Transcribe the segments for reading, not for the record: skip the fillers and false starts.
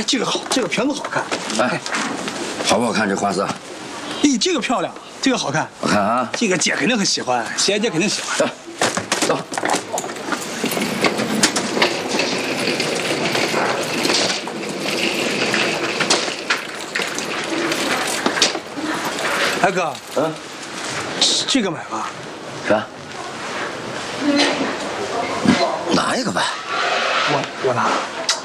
哎，这个好，这个瓶子好看。 哎，好不好看这花色？ 咦，这个漂亮，这个好看。 好看啊！ 这个姐肯定很喜欢，贤姐肯定喜欢。 走。 哎哥，这个买吧。 啥？拿一个呗。 我拿。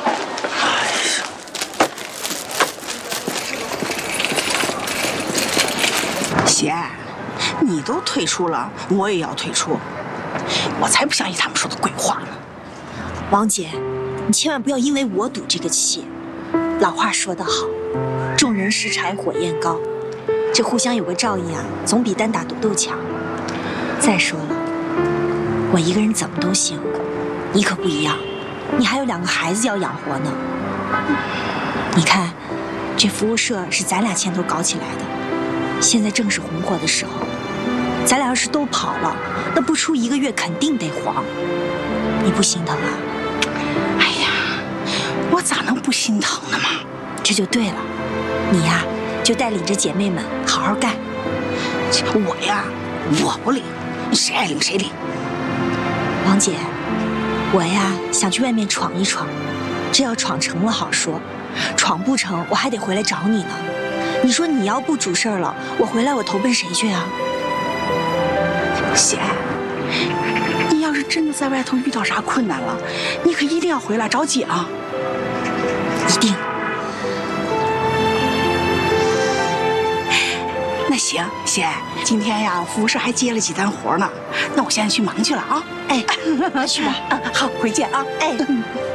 贤，你都退出了，我也要退出。我才不相信他们说的鬼话呢。 王姐，你千万不要因为我赌这个气。老话说得好，众人拾柴火焰高，这互相有个照应啊，总比单打独斗强。再说了，我一个人怎么都行，你可不一样，你还有2个孩子要养活呢。你看，这服务社是咱俩牵头搞起来的，现在正是红火的时候，咱俩要是都跑了，那不出1个月肯定得黄。你不心疼啊？ 哎呀，我咋能不心疼呢嘛？ 这就对了，你呀就带领着姐妹们好好干。 我呀，我不领，谁爱领谁领。 王姐，我呀想去外面闯一闯，这要闯成了好说，闯不成我还得回来找你呢。你说你要不主事儿了，我回来我投奔谁去啊？ 贤，你要是真的在外头遇到啥困难了，你可一定要回来找姐啊！ 一定。 那行，贤，今天呀，服务社还接了几单活呢，那我现在去忙去了啊！ 哎，去吧。 好，回见啊！ 哎。